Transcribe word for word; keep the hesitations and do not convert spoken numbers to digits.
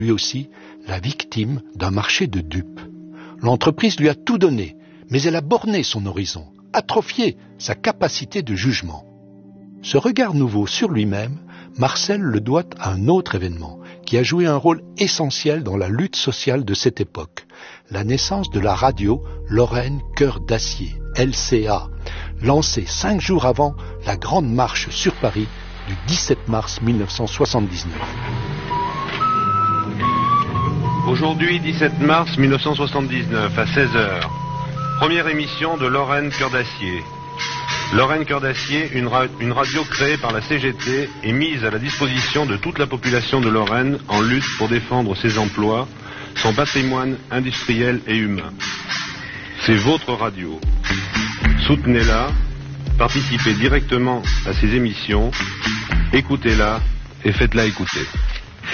lui aussi la victime d'un marché de dupes. L'entreprise lui a tout donné, mais elle a borné son horizon, atrophié sa capacité de jugement. Ce regard nouveau sur lui-même, Marcel le doit à un autre événement qui a joué un rôle essentiel dans la lutte sociale de cette époque, la naissance de la radio Lorraine Cœur d'Acier, L C A, lancée cinq jours avant la Grande Marche sur Paris du dix-sept mars mille neuf cent soixante-dix-neuf. Aujourd'hui, dix-sept mars mille neuf cent soixante-dix-neuf, à seize heures, première émission de Lorraine Cœur d'Acier. Lorraine Cœur d'Acier, une, ra- une radio créée par la C G T et mise à la disposition de toute la population de Lorraine en lutte pour défendre ses emplois, son patrimoine industriel et humain. C'est votre radio. Soutenez-la, participez directement à ses émissions, écoutez-la et faites-la écouter.